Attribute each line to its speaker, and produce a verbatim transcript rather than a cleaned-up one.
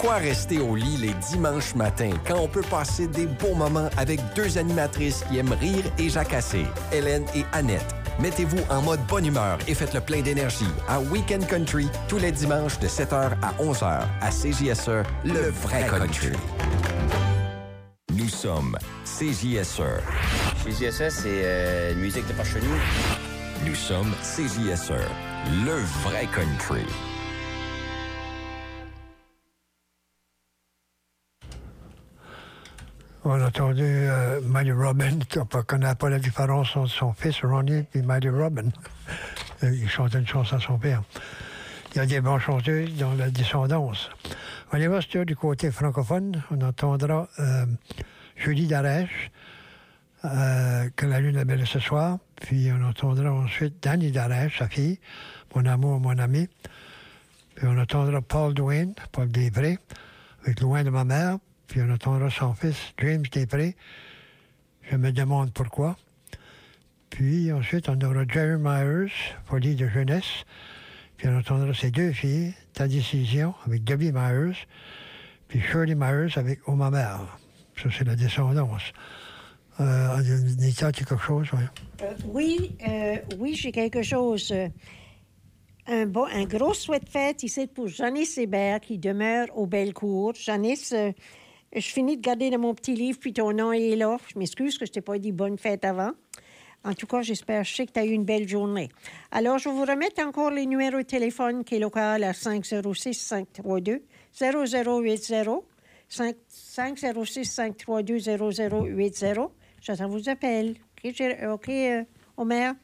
Speaker 1: Pourquoi rester au lit les dimanches matins quand on peut passer des beaux moments avec deux animatrices qui aiment rire et jacasser, Hélène et Annette? Mettez-vous en mode bonne humeur et faites le plein d'énergie à Weekend Country tous les dimanches de sept heures à onze heures à C J S E, le vrai country. Nous sommes C J S E.
Speaker 2: C J S E, c'est euh, musique de par chez nous.
Speaker 1: Nous sommes C J S E, le vrai country.
Speaker 3: On a entendu euh, Mighty Robin. On ne connaît pas la différence entre son fils Ronnie et Mighty Robin. Il chantait une chanson à son père. Il y a des bons chanteurs dans la descendance. On y va sur du côté francophone. On entendra euh, Julie Darèche, euh, Que la lune est belle ce soir. Puis on entendra ensuite Danny Darèche, sa fille, Mon amour, mon ami. Puis on entendra Paul Duane, Paul Després, avec Loin de ma mère. Puis on entendra son fils, James Després, Je me demande pourquoi. Puis ensuite, on aura Jerry Myers, Folie de jeunesse. Puis on entendra ses deux filles, Ta décision, avec Debbie Myers. Puis Shirley Myers avec Oh ma mère. Ça, c'est la descendance. Euh, Nita, tu as quelque chose? Oui,
Speaker 4: euh, oui, euh, oui j'ai quelque chose. Un, bon, un gros souhait de fête ici pour Janice Hébert qui demeure au Bellecour. Janice... Euh, Je finis de garder dans mon petit livre, puis ton nom est là. Je m'excuse que je t'ai pas dit bonne fête avant. En tout cas, j'espère, je sais que tu as eu une belle journée. Alors, je vais vous remettre encore les numéros de téléphone qui est local à cinq zéro six, cinq trois deux, zéro zéro huit zéro, cinq zéro six, cinq trois deux, zéro zéro huit zéro. J'attends vos appels. OK, OK euh, Omer?